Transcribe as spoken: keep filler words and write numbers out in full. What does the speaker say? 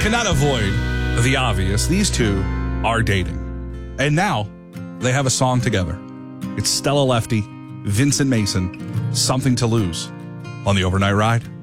cannot avoid the obvious. These two are dating. And now they have a song together. It's Stella Lefty, Vincent Mason, Something to Lose on the Overnight Ride.